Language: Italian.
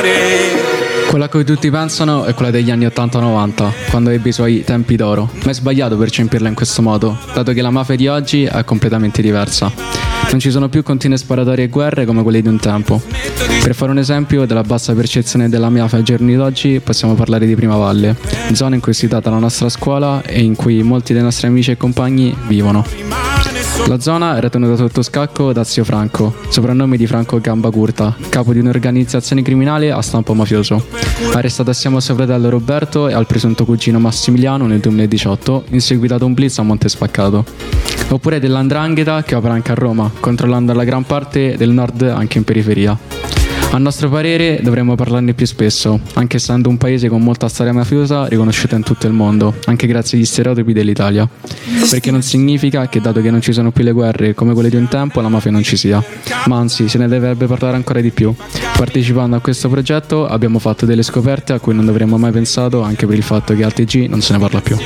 Quella a cui tutti pensano è quella degli anni 80-90, quando ebbe i suoi tempi d'oro, ma è sbagliato percepirla in questo modo, dato che la mafia di oggi è completamente diversa. Non ci sono più continue sparatorie e guerre come quelle di un tempo. Per fare un esempio della bassa percezione della mafia ai giorni d'oggi, possiamo parlare di Primavalle, zona in cui è situata la nostra scuola e in cui molti dei nostri amici e compagni vivono. La zona era tenuta sotto scacco da zio Franco, soprannome di Franco Gamba Curta, capo di un'organizzazione criminale a stampo mafioso, arrestato assieme a suo fratello Roberto e al presunto cugino Massimiliano nel 2018, in seguito ad un blitz a Monte Spaccato. Oppure della 'ndrangheta che opera anche a Roma, controllando la gran parte del nord anche in periferia. A nostro parere dovremmo parlarne più spesso, anche essendo un paese con molta storia mafiosa riconosciuta in tutto il mondo, anche grazie agli stereotipi dell'Italia. Perché non significa che dato che non ci sono più le guerre come quelle di un tempo la mafia non ci sia, ma anzi se ne dovrebbe parlare ancora di più. Partecipando a questo progetto abbiamo fatto delle scoperte a cui non dovremmo mai pensato, anche per il fatto che al TG non se ne parla più.